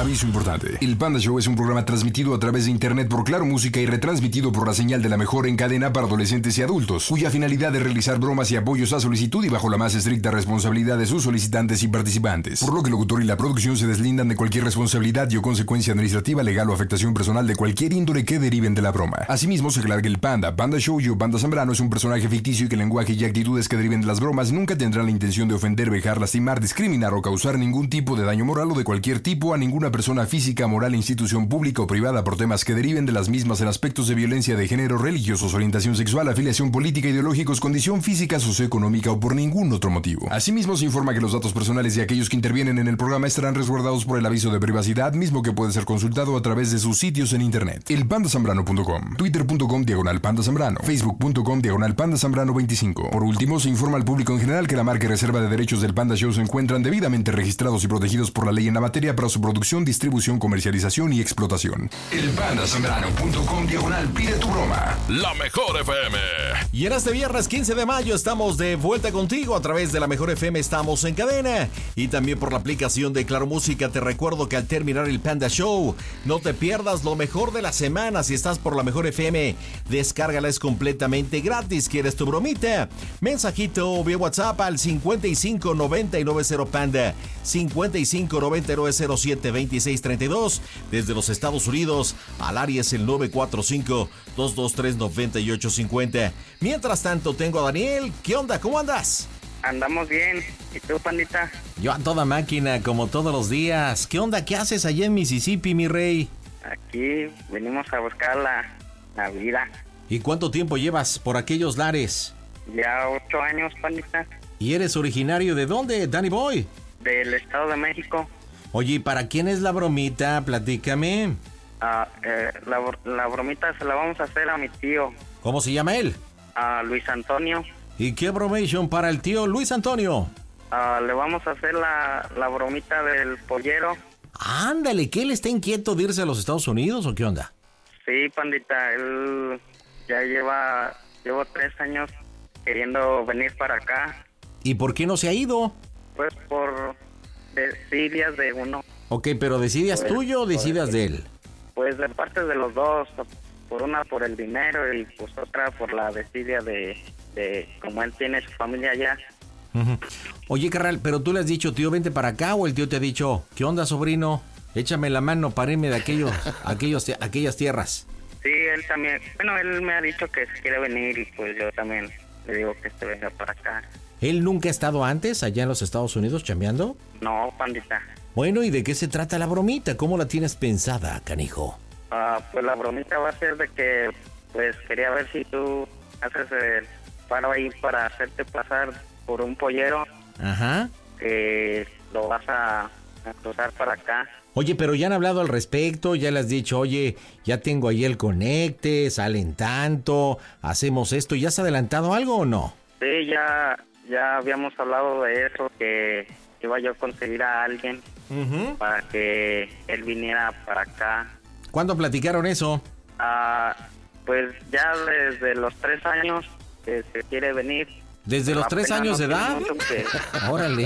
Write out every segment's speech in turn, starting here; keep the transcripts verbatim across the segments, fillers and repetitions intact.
Aviso importante. El Panda Show es un programa transmitido a través de internet por Claro Música y retransmitido por la señal de la mejor en cadena para adolescentes y adultos, cuya finalidad es realizar bromas y apoyos a solicitud y bajo la más estricta responsabilidad de sus solicitantes y participantes. Por lo que el locutor y la producción se deslindan de cualquier responsabilidad y o consecuencia administrativa, legal o afectación personal de cualquier índole que deriven de la broma. Asimismo, se aclara que el Panda, Panda Show y o Panda Zambrano es un personaje ficticio y que el lenguaje y actitudes que deriven de las bromas nunca tendrán la intención de ofender, vejar, lastimar, discriminar o causar ningún tipo de daño moral o de cualquier tipo a ninguna persona física, moral, institución pública o privada por temas que deriven de las mismas en aspectos de violencia de género, religiosos, orientación sexual, afiliación política, ideológicos, condición física, socioeconómica o por ningún otro motivo. Asimismo, se informa que los datos personales de aquellos que intervienen en el programa estarán resguardados por el aviso de privacidad, mismo que puede ser consultado a través de sus sitios en internet. el panda zambrano punto com, twitter punto com diagonal panda zambrano, facebook punto com diagonal panda zambrano veinticinco. Por último, se informa al público en general que la marca y reserva de derechos del Panda Show se encuentran debidamente registrados y protegidos por la ley en la materia para su producción, distribución, comercialización y explotación. el panda zambrano punto com diagonal pide tu broma. La Mejor F M. Y en este viernes quince de mayo estamos de vuelta contigo a través de La Mejor F M. Estamos en cadena y también por la aplicación de Claro Música. Te recuerdo que al terminar el Panda Show no te pierdas lo mejor de la semana. Si estás por La Mejor F M, descárgala, es completamente gratis. ¿Quieres tu bromita? Mensajito vía WhatsApp al cincuenta y cinco noventa y nueve cero Panda, cincuenta y cinco noventa y nueve cero siete veintiséis treinta y dos. Desde los Estados Unidos al área es el nueve cuatro cinco dos dos tres nueve ocho cinco cero. Mientras tanto tengo a Daniel. ¿Qué onda? ¿Cómo andas? Andamos bien. ¿Y tú, pandita? Yo a toda máquina, como todos los días. ¿Qué onda? ¿Qué haces allá en Mississippi, mi rey? Aquí venimos a buscar la, la vida. ¿Y cuánto tiempo llevas por aquellos lares? Ya ocho años, pandita. ¿Y eres originario de dónde, Danny Boy? Del Estado de México. Oye, ¿y para quién es la bromita? Platícame. Ah, eh, la, la bromita se la vamos a hacer a mi tío. ¿Cómo se llama él? A Luis Antonio. ¿Y qué bromation para el tío Luis Antonio? Ah, le vamos a hacer la, la bromita del pollero. Ándale, ¿qué él está inquieto de irse a los Estados Unidos o qué onda? Sí, pandita, él ya lleva, llevo tres años queriendo venir para acá. ¿Y por qué no se ha ido? Pues por desidias de uno. Ok, pero ¿decidas pues, tuyo o decidas de él? Pues de parte de los dos, por una por el dinero y pues otra por la desidia de, de como él tiene su familia allá. Uh-huh. Oye, carnal, pero tú le has dicho, tío, vente para acá, o el tío te ha dicho, ¿qué onda, sobrino? Échame la mano para irme de aquellos, aquellos, aquellas tierras. Sí, él también, bueno, él me ha dicho que se quiere venir y pues yo también le digo que se venga para acá. ¿Él nunca ha estado antes allá en los Estados Unidos chambeando? No, pandita. Bueno, ¿y de qué se trata la bromita? ¿Cómo la tienes pensada, canijo? Ah, pues la bromita va a ser de que, pues quería ver si tú haces el paro ahí para hacerte pasar por un pollero. Ajá. Que lo vas a, a cruzar para acá. Oye, pero ya han hablado al respecto, ya le has dicho, oye, ya tengo ahí el conecte, salen tanto, hacemos esto, ¿ya has adelantado algo o no? Sí, ya, ya habíamos hablado de eso, que iba yo a conseguir a alguien uh-huh. para que él viniera para acá. ¿Cuándo platicaron eso? Ah, pues ya desde los tres años que se quiere venir. ¿Desde los tres años de edad? Que... Órale.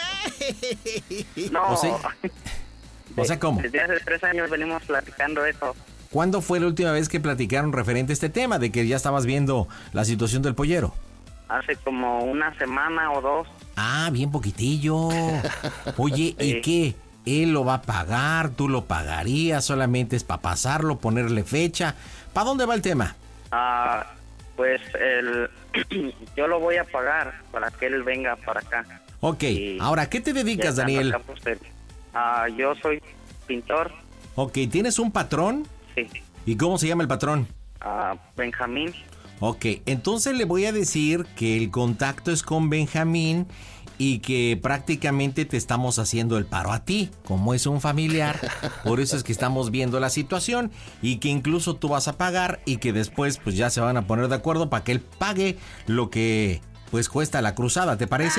No. O sea, de, o sea, ¿cómo? Desde hace tres años venimos platicando eso. ¿Cuándo fue la última vez que platicaron referente a este tema, de que ya estabas viendo la situación del pollero? Hace como una semana o dos. Ah, bien poquitillo. Oye, sí. ¿Y qué? ¿Él lo va a pagar? ¿Tú lo pagarías? ¿Solamente es para pasarlo, ponerle fecha? ¿Para dónde va el tema? Ah, pues el, yo lo voy a pagar para que él venga para acá. Ok, y ahora, ¿qué te dedicas, Daniel? Acá, pues, ah, yo soy pintor. Ok, ¿tienes un patrón? Sí. ¿Y cómo se llama el patrón? Ah, Benjamín. Ok, entonces le voy a decir que el contacto es con Benjamín y que prácticamente te estamos haciendo el paro a ti, como es un familiar, por eso es que estamos viendo la situación y que incluso tú vas a pagar y que después pues ya se van a poner de acuerdo para que él pague lo que pues cuesta la cruzada, ¿te parece?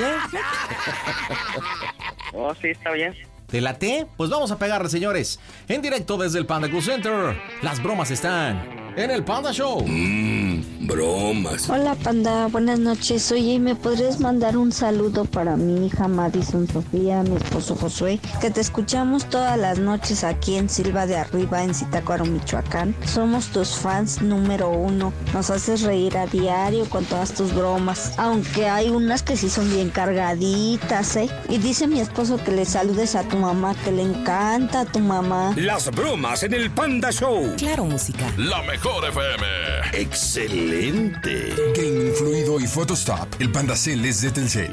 Oh, sí, está bien. ¿Te late? Pues vamos a pegarle, señores. En directo desde el Panda Cool Center. Las bromas están en el Panda Show. Mmm, bromas. Hola, Panda, buenas noches. Oye, ¿me podrías mandar un saludo para mi hija Madison Sofía, mi esposo Josué? Que te escuchamos todas las noches aquí en Silva de Arriba, en Zitácuaro, Michoacán. Somos tus fans número uno. Nos haces reír a diario con todas tus bromas, aunque hay unas que sí son bien cargaditas, ¿eh? Y dice mi esposo que le saludes a tu mamá, que le encanta a tu mamá. Las bromas en el Panda Show. Claro, música. La mejor F M. Excelente. Game Fluido y Photostop. El Panda Cell es de Telcel.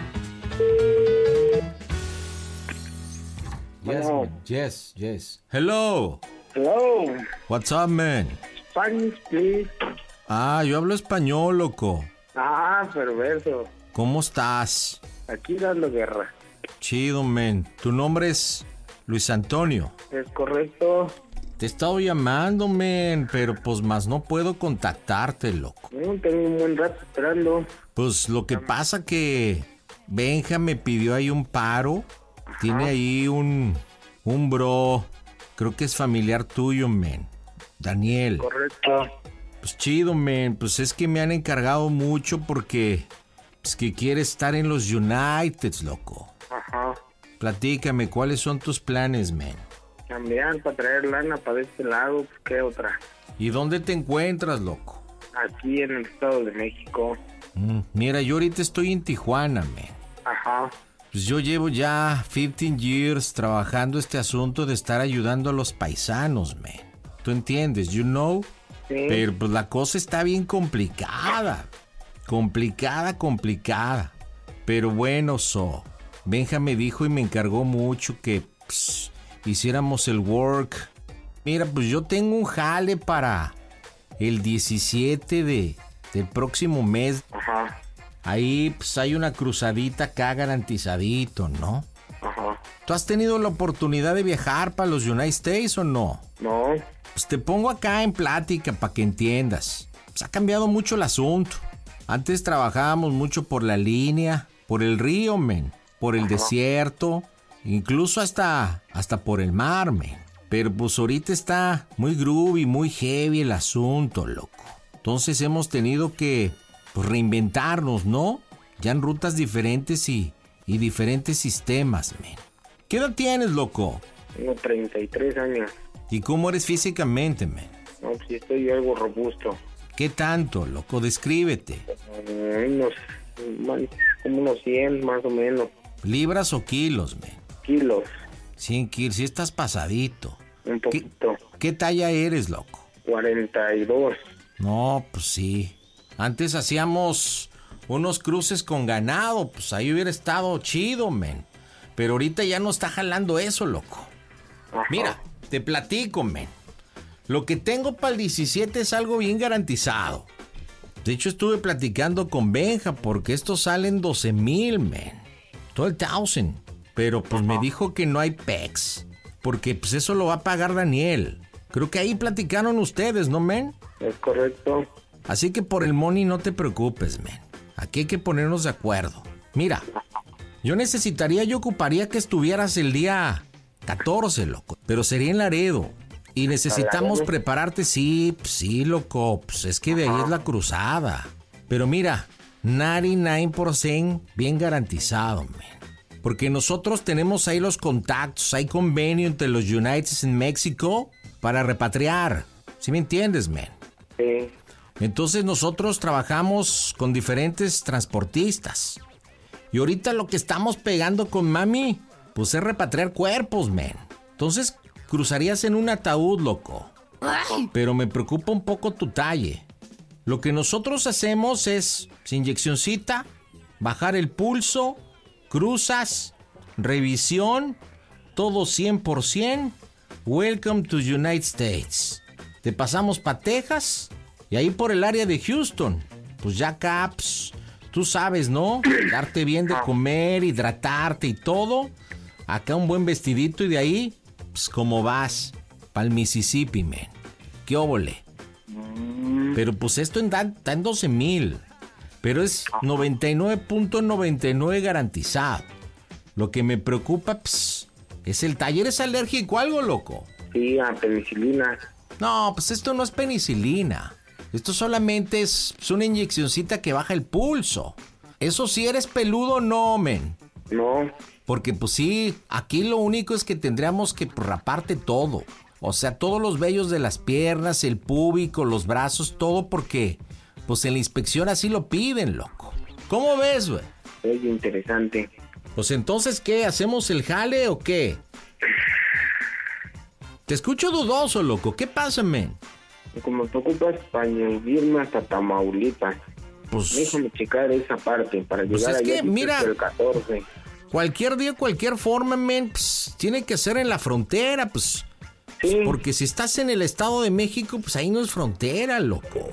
Yes, man. yes, yes. Hello. Hello. What's up, man? Spanish, please. Ah, yo hablo español, loco. Ah, perverso. ¿Cómo estás? Aquí dando guerra. Chido, man. Tu nombre es Luis Antonio. Es correcto. Te he estado llamando, man, pero pues más no puedo contactarte, loco. No, tengo un buen rato esperando. Pues lo que pasa que Benja me pidió ahí un paro. Ajá. Tiene ahí un, un bro, creo que es familiar tuyo, man. Daniel. Correcto. Pues chido, man. Pues es que me han encargado mucho porque pues que quiere estar en los Uniteds, loco. Ajá. Platícame, ¿cuáles son tus planes, man? Cambiar para traer lana para este lado, ¿qué otra? ¿Y dónde te encuentras, loco? Aquí en el Estado de México. Mm, mira, yo ahorita estoy en Tijuana, man. Ajá. Pues yo llevo ya quince years trabajando este asunto de estar ayudando a los paisanos, man. ¿Tú entiendes? You know? Sí. Pero pues la cosa está bien complicada. Complicada, complicada. Pero bueno, so. Benja me dijo y me encargó mucho que pss, hiciéramos el work. Mira, pues yo tengo un jale para el diecisiete de, del próximo mes. Ajá. Ahí pues hay una cruzadita acá garantizadito, ¿no? Ajá. ¿Tú has tenido la oportunidad de viajar para los United States o no? No. Pues te pongo acá en plática para que entiendas. Pues ha cambiado mucho el asunto. Antes trabajábamos mucho por la línea, por el río, men, por el Ajá. desierto, incluso hasta, hasta por el mar, men. Pero pues ahorita está muy groovy, muy heavy el asunto, loco. Entonces hemos tenido que pues, reinventarnos, ¿no? Ya en rutas diferentes y, y diferentes sistemas, men. ¿Qué edad tienes, loco? Tengo treinta y tres años. ¿Y cómo eres físicamente, men? No, pues sí estoy algo robusto. ¿Qué tanto, loco? Descríbete. Eh, unos, como unos cien más o menos. ¿Libras o kilos, men? Kilos. cien kilos, sí estás pasadito. Un poquito. ¿Qué, qué talla eres, loco? cuarenta y dos. No, pues sí. Antes hacíamos unos cruces con ganado, pues ahí hubiera estado chido, men. Pero ahorita ya no está jalando eso, loco. Ajá. Mira, te platico, men. Lo que tengo para el diecisiete es algo bien garantizado. De hecho, estuve platicando con Benja porque estos salen doce mil, men. doce mil. Pero pues me dijo que no hay pex. Porque pues eso lo va a pagar Daniel. Creo que ahí platicaron ustedes, ¿no, men? Es correcto. Así que por el money no te preocupes, men. Aquí hay que ponernos de acuerdo. Mira, yo necesitaría, yo ocuparía que estuvieras el día catorce, loco. Pero sería en Laredo. Y necesitamos prepararte, sí, sí, loco. Pues es que de ahí es la cruzada. Pero mira, noventa y nueve por ciento bien garantizado, men. Porque nosotros tenemos ahí los contactos, hay convenio entre los Uniteds en México para repatriar. ¿Sí me entiendes, men? Sí. Entonces nosotros trabajamos con diferentes transportistas. Y ahorita lo que estamos pegando con mami, pues es repatriar cuerpos, men. Entonces cruzarías en un ataúd, loco. Pero me preocupa un poco tu talle. Lo que nosotros hacemos es, sin inyeccioncita, bajar el pulso, cruzas, revisión, todo cien por ciento. Welcome to United States. Te pasamos pa' Texas y ahí por el área de Houston. Pues ya caps, tú sabes, ¿no? Darte bien de comer, hidratarte y todo. Acá un buen vestidito y de ahí, pues como vas, pa'l Mississippi, men. ¿Qué óvole? Pero pues esto está en doce mil. Pero es noventa y nueve punto noventa y nueve garantizado. Lo que me preocupa, pss, es el taller. ¿Es alérgico a algo, loco? Sí, a penicilina. No, pues esto no es penicilina. Esto solamente es, es una inyeccioncita que baja el pulso. Eso sí, eres peludo, no, men. No. Porque pues sí, aquí lo único es que tendríamos que raparte todo. O sea, todos los vellos de las piernas, el púbico, los brazos, todo porque pues en la inspección así lo piden, loco. ¿Cómo ves, güey? Es interesante. Pues entonces, ¿qué? ¿Hacemos el jale o qué? Te escucho dudoso, loco. ¿Qué pasa, men? Como te ocupas para irme hasta Tamaulipas. Pues... Déjame checar esa parte para pues llegar es allá que, mira, el catorce. Cualquier día, cualquier forma, men, pues, tiene que ser en la frontera, pues... Sí. Porque si estás en el Estado de México, pues ahí no es frontera, loco.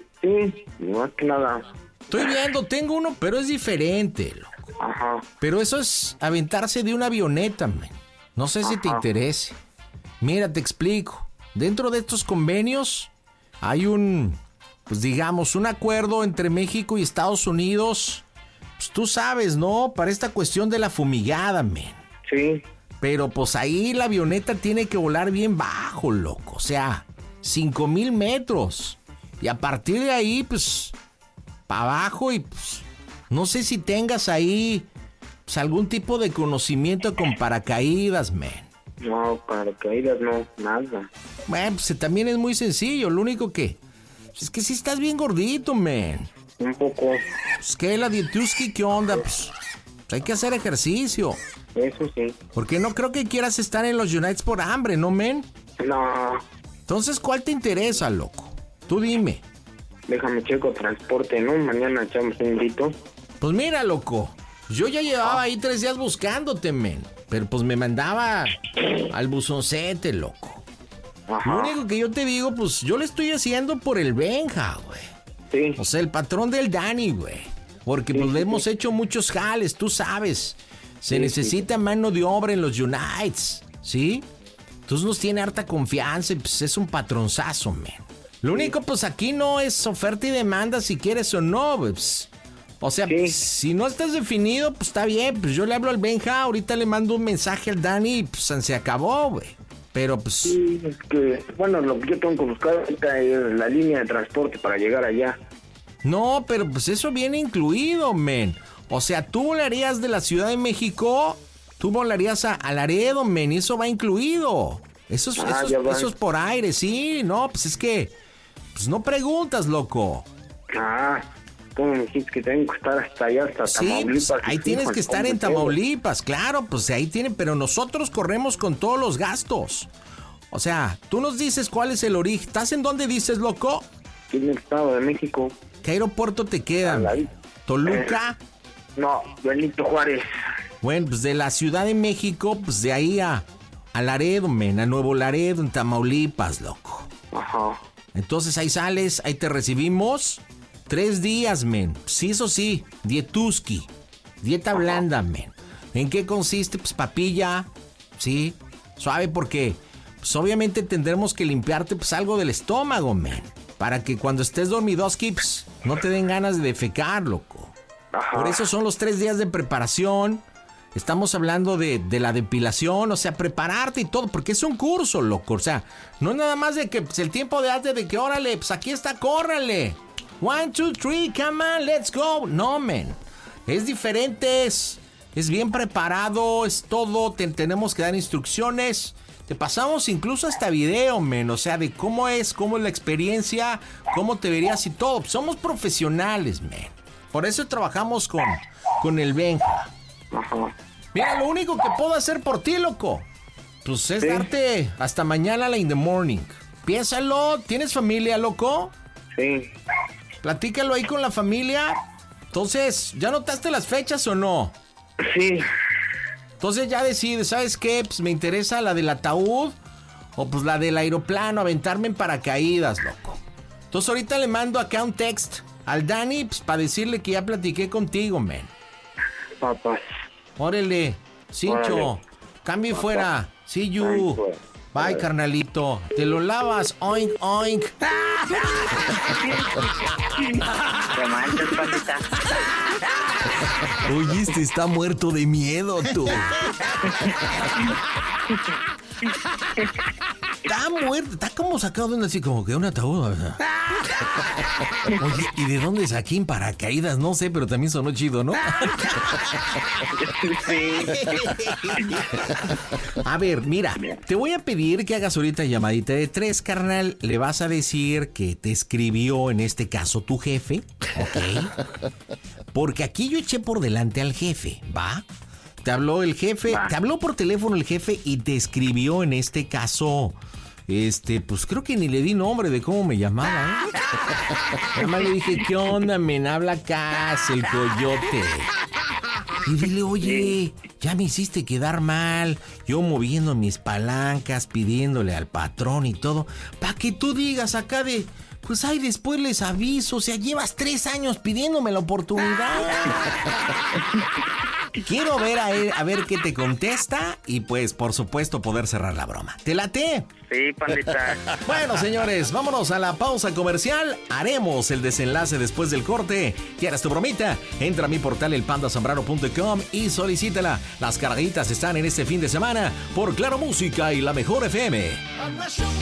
Sí, no es que nada. Estoy viendo, tengo uno, pero es diferente, loco. Ajá. Pero eso es aventarse de una avioneta, man. No sé si te Ajá. interese. Mira, te explico. Dentro de estos convenios hay un, pues digamos, un acuerdo entre México y Estados Unidos. Pues tú sabes, ¿no? Para esta cuestión de la fumigada, man. Sí. Pero pues ahí la avioneta tiene que volar bien bajo, loco. O sea, cinco mil metros. Y a partir de ahí, pues, para abajo y pues, no sé si tengas ahí pues, algún tipo de conocimiento con paracaídas, man. No, paracaídas no, nada. Bueno, pues también es muy sencillo. Lo único que, pues, es que sí estás bien gordito, man. Un poco. Pues que la Dietuski, ¿qué onda? Pues, pues hay que hacer ejercicio. Eso sí. Porque no creo que quieras estar en los Unites por hambre, ¿no, men? No. Entonces, ¿cuál te interesa, loco? Tú dime. Déjame checo transporte, ¿no? Mañana echamos un grito. Pues mira, loco. Yo ya llevaba ahí tres días buscándote, men. Pero pues me mandaba al buzoncete, loco. Ajá. Lo único que yo te digo, pues yo le estoy haciendo por el Benja, güey. Sí. O sea, el patrón del Dani, güey. Porque Sí, pues le sí, hemos sí. hecho muchos jales, tú sabes. Se Sí, necesita mano de obra en los Unites, ¿sí? Entonces nos tiene harta confianza y pues es un patronzazo, men. Lo único, pues aquí no es oferta y demanda si quieres o no, pues. O sea, Sí. pues, si no estás definido, pues está bien. Pues yo le hablo al Benja, ahorita le mando un mensaje al Dani y pues se acabó, güey. Pero pues... Sí, es que, bueno, lo que yo tengo que buscar ahorita es la línea de transporte para llegar allá. No, pero pues eso viene incluido, men. O sea, tú volarías de la Ciudad de México, tú volarías a, a Laredo, men, y eso va incluido. Eso es, Ah, eso es- ya va. eso es por aire, sí, no, pues es que... Pues no preguntas, loco. Ah, tú me dijiste que tengo que estar hasta allá, hasta Sí, Tamaulipas. pues, ahí y tienes fijo, que estar en ¿cómo tengo? Tamaulipas, claro, pues ahí tienen, pero nosotros corremos con todos los gastos. O sea, tú nos dices cuál es el origen. ¿Estás en dónde dices, loco? Aquí en el Estado de México. ¿Qué aeropuerto te queda? Al men? ladito. ¿Toluca? No, Benito Juárez. Bueno, pues de la Ciudad de México, pues de ahí a, a Laredo, men, a Nuevo Laredo, en Tamaulipas, loco. Ajá. Entonces ahí sales, ahí te recibimos. Tres días, men. Sí, eso sí, dietuski. Dieta blanda, men. ¿En qué consiste? Pues papilla, sí, suave porque, pues obviamente tendremos que limpiarte pues algo del estómago, men. Para que cuando estés dormidoski, pues, no te den ganas de defecar, loco. Ajá. Por eso son los tres días de preparación. Estamos hablando de, de la depilación, o sea, prepararte y todo, porque es un curso, loco. O sea, no es nada más de que pues, el tiempo de arte de que, órale, pues aquí está, córrale. One, two, three, come on, let's go. No, men. Es diferente, es, es bien preparado, es todo. Te, tenemos que dar instrucciones. Te pasamos incluso hasta video, men. O sea, de cómo es, cómo es la experiencia, cómo te verías y todo. Somos profesionales, men. Por eso trabajamos con, con el Benja. Ajá. Mira, lo único que puedo hacer por ti, loco, pues es Sí. darte hasta mañana la in the morning. Piénsalo, ¿tienes familia, loco? Sí. Platícalo ahí con la familia. Entonces, ¿ya notaste las fechas o no? Sí. Entonces ya decides, ¿sabes qué? Pues me interesa la del ataúd o pues la del aeroplano, aventarme en paracaídas, loco. Entonces ahorita le mando acá un text al Dani pues, para decirle que ya platiqué contigo, men. Papas. Órale, Cincho, Órale. cambio y fuera. See Ay, you. pues. Bye, carnalito. Te lo lavas, oink, oink. Te manches, pandita. Oye, este está muerto de miedo, tú. Está muerto, está como sacado de un así como que un ataúd. Oye, ¿y de dónde saqué en paracaídas? No sé, pero también sonó chido, ¿no? Sí. A ver, mira, te voy a pedir que hagas ahorita llamadita de tres, carnal. Le vas a decir que te escribió, en este caso, tu jefe, ¿ok? Porque aquí yo eché por delante al jefe, ¿va? Te habló el jefe, Va. te habló por teléfono el jefe y te escribió, en este caso, este, pues creo que ni le di nombre de cómo me llamaba, ¿eh? Nada más le dije, ¿qué onda, men? Habla acá, el coyote. Y dile, oye, ya me hiciste quedar mal, yo moviendo mis palancas, pidiéndole al patrón y todo, para que tú digas acá de, pues ay, después les aviso, o sea, llevas tres años pidiéndome la oportunidad. Quiero ver a él, a ver qué te contesta y pues, por supuesto, poder cerrar la broma. ¿Te late? Sí, pandita. Bueno, señores, vámonos a la pausa comercial. Haremos el desenlace después del corte. ¿Quieres tu bromita? Entra a mi portal el panda zambrano punto com y solicítala. Las carguitas están en este fin de semana por Claro Música y la Mejor F M.